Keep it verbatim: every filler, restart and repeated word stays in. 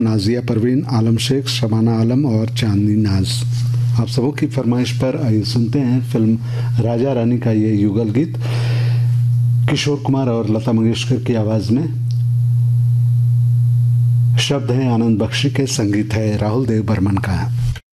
नाजिया परवीन, आलम शेख, शबाना आलम और चांदनी नाज। आप सबों की फरमाइश पर आइए सुनते हैं फिल्म राजा रानी का ये युगल गीत किशोर कुमार और लता मंगेशकर की आवाज में। शब्द है आनंद बख्शी के, संगीत है राहुल देव बर्मन का।